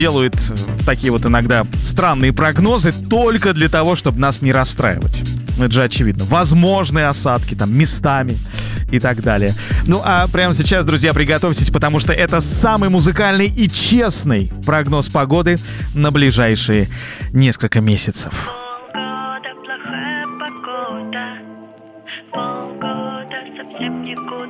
делают такие вот иногда странные прогнозы только для того, чтобы нас не расстраивать. Это же очевидно. Возможные осадки там местами и так далее. Ну а прямо сейчас, друзья, приготовьтесь, потому что это самый музыкальный и честный прогноз погоды на ближайшие несколько месяцев.